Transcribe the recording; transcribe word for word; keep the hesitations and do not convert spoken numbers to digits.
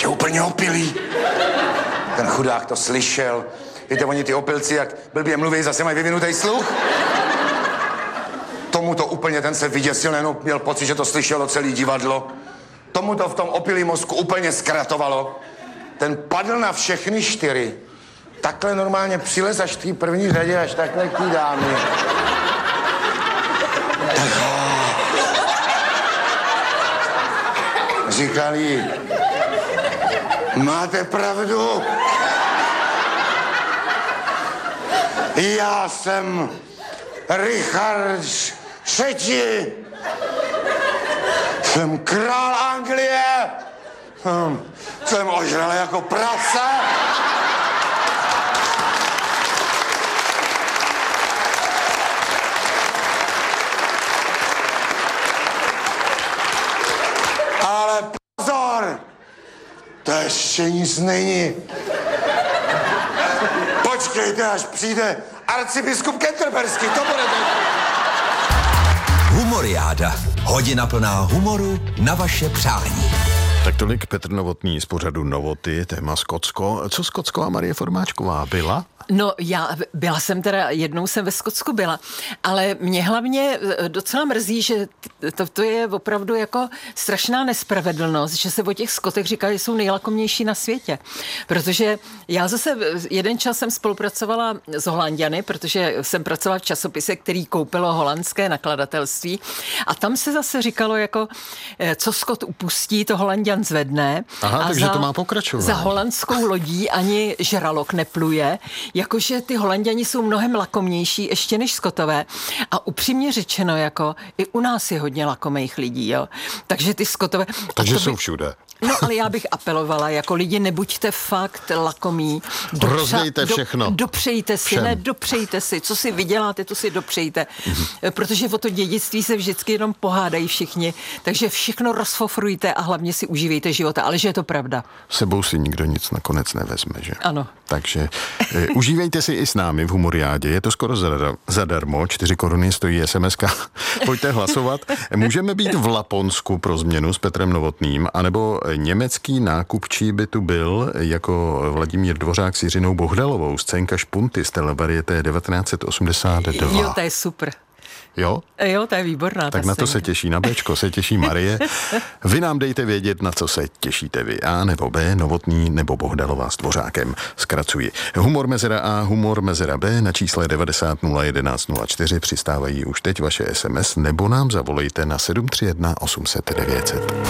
že úplně opilý. Ten chudák to slyšel. Víte, oni ty opilci, jak blbě mluví, zase mají vyvinutý sluch. Tomu to úplně, ten se vyděsil, jenom měl pocit, že to slyšelo celý divadlo. Tomu to v tom opilý mozku úplně zkratovalo. Ten padl na všechny čtyři. Takhle normálně přilez až v té první řadě, až takhle k té dámy. Tak, říkali, máte pravdu. Já jsem Richard třetí. Jsem král Anglie. Hm, jsem ožral jako prase. Ale pozor, to ještě nic není. Počkejte, až přijde arcibiskup Canterburyský, to bude teď. Humoriáda. Hodina plná humoru na vaše přání. Tak tolik Petr Novotný z pořadu Novoty, téma Skotsko. Co Skotsko a Marie Formáčková byla? No já byla jsem teda, jednou jsem ve Skotsku byla, ale mě hlavně docela mrzí, že to, to je opravdu jako strašná nespravedlnost, že se o těch Skotech říká, že jsou nejlakomnější na světě. Protože já zase jeden čas jsem spolupracovala s Holanďany, protože jsem pracovala v časopise, který koupilo holandské nakladatelství a tam se zase říkalo jako, co Skot upustí, to Holanďan zvedne. Aha, a takže za, to má pokračovat. Za holandskou lodí ani žralok nepluje. Jakože ty Holanďani jsou mnohem lakomnější ještě než Skotové. A upřímně řečeno, jako i u nás je hodně lakomejch lidí, jo. Takže ty Skotové... Takže by... jsou všude. No, ale já bych apelovala, jako lidi, nebuďte fakt lakomí. Dopřa... Rozdejte všechno. Do, dopřejte si, Všem. ne, dopřejte si. Co si vyděláte, to si dopřejte. Mm-hmm. Protože o to dědictví se vždycky jenom pohádají všichni. Takže všechno rozfofrujte a hlavně si užívejte života. Ale že je to pravda. Sebou si nikdo nic nakonec nevezme, že? Ano. Takže e, užívejte si i s námi v Humoriádě. Je to skoro zadar, zadarmo. Čtyři koruny stojí es em eska. Pojďte hlasovat. Můžeme být v Laponsku pro změnu s Petrem Novotným, anebo německý nákupčí by tu byl jako Vladimír Dvořák s Jiřinou Bohdalovou, scénka Špunty z televarieté devatenáct osmdesát dva. Jo, to je super. Jo? Jo, to je výborná. Tak na to se těší, na Bčko se těší Marie. Vy nám dejte vědět, na co se těšíte vy. A nebo B, Novotný nebo Bohdalová s Dvořákem. Zkracuji. Humor mezera A, humor mezera B na čísle devadesát nula jedenáct nula čtyři přistávají už teď vaše es em es nebo nám zavolejte na sedm tři jedna osm set devět set.